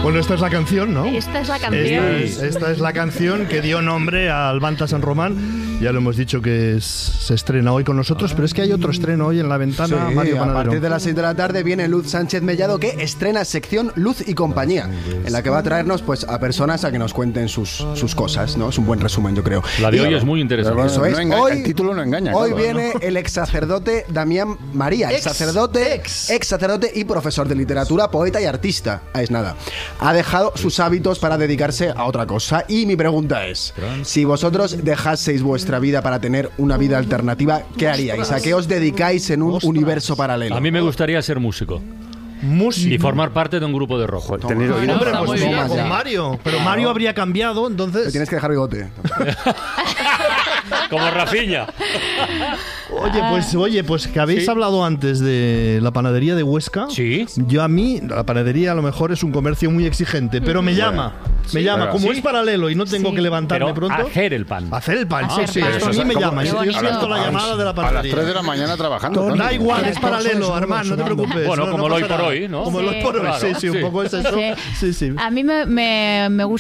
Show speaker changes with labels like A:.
A: Bueno, esta es la canción, ¿no?
B: Esta es la canción.
A: Esta es la canción que dio nombre al Banta San Román. Ya lo hemos dicho que se estrena hoy con nosotros, pero es que hay otro estreno hoy en La Ventana,
C: Sí,
A: Mario
C: a
A: Panadero.
C: partir de las 6 de la tarde viene Luz Sánchez Mellado, que estrena sección Luz y Compañía, en la que va a traernos pues a personas a que nos cuenten sus cosas, ¿no? Es un buen resumen, yo creo.
D: La de hoy es muy interesante.
C: Eso es.
E: El título no engaña.
C: Hoy
E: claro,
C: viene el ex sacerdote Damián María, ex sacerdote y profesor de literatura, poeta y artista. Es nada. Ha dejado sus hábitos para dedicarse a otra cosa. Y mi pregunta es, si vosotros dejaseis vuestra vida para tener una vida alternativa, ¿qué haríais? ¿A qué os dedicáis en un universo paralelo?
D: A mí me gustaría ser músico.
A: Músico.
D: Y formar parte de un grupo de rock.
A: Hombre, pues mira, con Mario. Pero Mario habría cambiado, entonces.
C: Te tienes que dejar bigote.
D: Como Rafinha.
A: Oye, pues que habéis hablado antes de la panadería de Huesca.
D: Sí.
A: Yo a mí, la panadería a lo mejor es un comercio muy exigente, pero me llama. Como es paralelo y no tengo que levantarme
D: Pero
A: pronto.
D: hacer el pan.
A: Hacer el pan, sí.
B: pan.
A: Esto a mí me llama.
B: Qué
A: Yo
B: bonito.
A: siento la llamada de la
E: A las
A: panadería.
E: 3 de la mañana trabajando.
A: Da igual, es paralelo, Armand, no te preocupes.
D: Bueno,
A: no
D: como lo hoy
A: pasa
D: por
A: nada.
D: hoy, ¿no?
A: Como lo hoy por hoy,
D: Claro,
A: sí, un poco es eso. Sí.
B: A mí me gusta